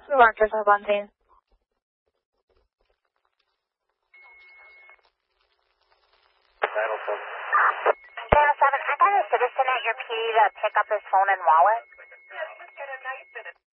We marked yourself on scene. Channel 7, I got a citizen at your PD to pick up his phone and wallet.